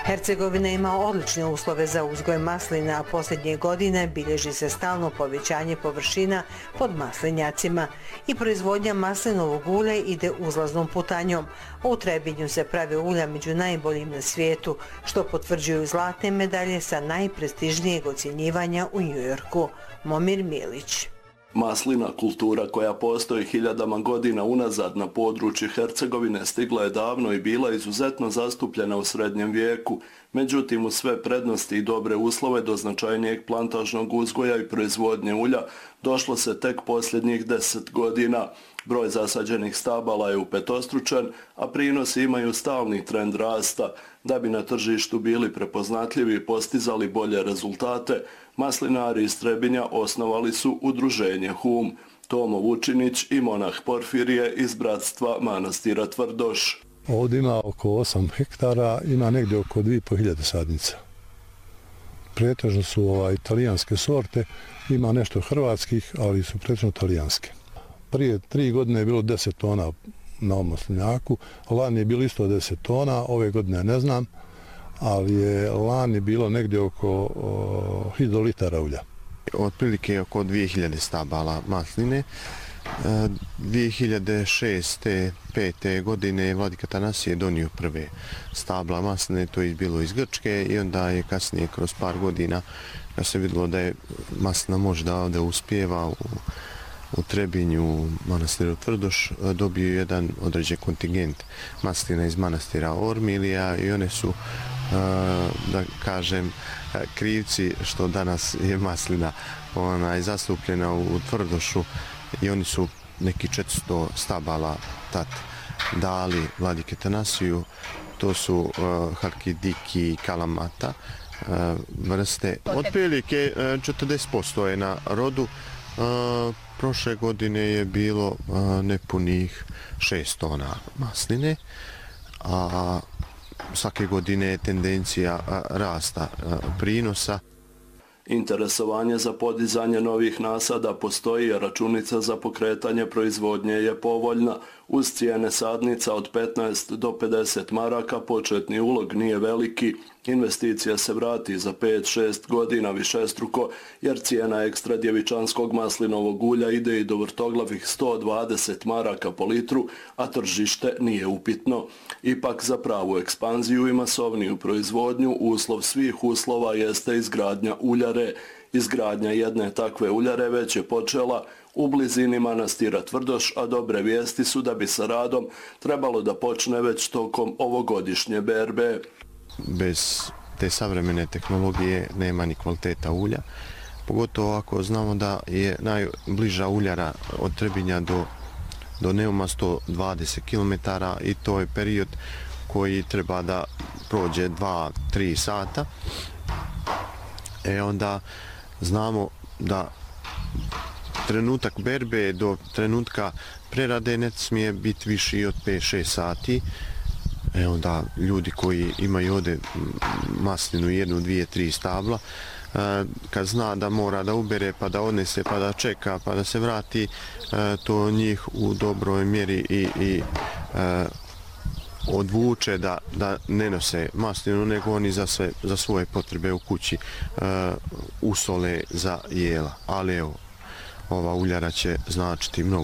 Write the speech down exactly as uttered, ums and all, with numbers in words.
Hercegovina ima odlične uslove za uzgoj maslina, a posljednje godine bilježi se stalno povećanje površina pod maslinjacima i proizvodnja maslinovog ulja ide uzlaznom putanjom. U Trebinju se prave ulja među najboljim na svijetu, što potvrđuju zlatne medalje sa najprestižnijeg ocjenjivanja u Njujorku. Momir Milić. Maslina, kultura koja postoji hiljadama godina unazad na području Hercegovine, stigla je davno i bila izuzetno zastupljena u srednjem vijeku. Međutim, u sve prednosti i dobre uslove do značajnijeg plantažnog uzgoja i proizvodnje ulja došlo se tek posljednjih deset godina. Broj zasađenih stabala je upetostručen, a prinosi imaju stalni trend rasta. Da bi na tržištu bili prepoznatljivi i postizali bolje rezultate, maslinari iz Trebinja osnovali su udruženje Hum. Tomo Vučinić i monah Porfirije iz bratstva manastira Tvrdoš. Ovdje ima oko osam hektara, ima negdje oko dvije i po hiljade sadnica. Pretežno su ovaj, italijanske sorte, ima nešto hrvatskih, ali su pretežno italijanske. Prije tri godine je bilo deset tona na ovom maslinjaku, lani je bilo isto deset tona, ove godine ne znam, ali je lani bilo negdje oko o, hiljadu litara ulja. Otprilike oko dvije hiljade stabala masline. dvije hiljade šeste pete godine Vladika Tanasije donio prve stabla masline, to je bilo iz Grčke, i onda je kasnije kroz par godina kad se vidjelo da je maslina može da ovdje uspijeva u, u Trebinju, manastiru Tvrdoš, dobio jedan određen kontingent maslina iz manastira Ormilija i one su, da kažem, krivci što danas je maslina ona je zastupljena u Tvrdošu, i oni su neki četiristo stabala tad dali Vladike Tanasiju. To su uh, Halkidiki i Kalamata uh, vrste. Otprilike uh, četrdeset posto je na rodu. Uh, prošle godine je bilo uh, nepunih šest tona masline, a svake godine je tendencija uh, rasta uh, prinosa. Interesovanje za podizanje novih nasada postoji, a računica za pokretanje proizvodnje je povoljna. Uz cijene sadnica od petnaest do pedeset maraka početni ulog nije veliki. Investicija se vrati za pet šest godina višestruko, jer cijena ekstra djevičanskog maslinovog ulja ide i do vrtoglavih sto dvadeset maraka po litru, a tržište nije upitno. Ipak za pravu ekspanziju i masovniju proizvodnju uslov svih uslova jeste izgradnja uljare. Izgradnja jedne takve uljare već je počela u blizini manastira Tvrdoš, a dobre vijesti su da bi sa radom trebalo da počne već tokom ovogodišnje berbe. Bez te savremene tehnologije nema ni kvaliteta ulja, pogotovo ako znamo da je najbliža uljara od Trebinja do, do Neuma sto dvadeset kilometara, i to je period koji treba da prođe dva do tri sata. E onda znamo da trenutak berbe do trenutka prerade ne smije biti viši od pet šest sati. E onda ljudi koji imaju ovdje maslinu jednu, dvije, tri stabla, kad zna da mora da ubere, pa da odnese, pa da čeka, pa da se vrati, to njih u dobroj mjeri i, i odvuče da, da ne nose maslinu, nego oni za, sve, za svoje potrebe u kući usole za jela. Ali evo, ova uljara će značiti mnogo.